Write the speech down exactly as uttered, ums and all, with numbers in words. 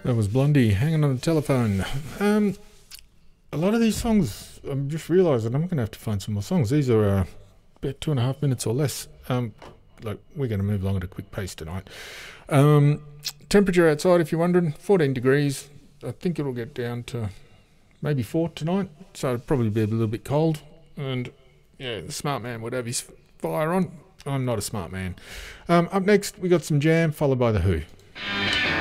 That was Blondie hanging on the telephone. Um, a lot of these songs, I'm just realising I'm going to have to find some more songs. These are uh, about two and a half minutes or less. Um, like we're going to move along at a quick pace tonight. Um, temperature outside, if you're wondering, fourteen degrees. I think it'll get down to maybe four tonight, so it'll probably be a little bit cold. And yeah, the smart man would have his fire on. I'm not a smart man. Um, up next, we got some Jam, followed by The Who.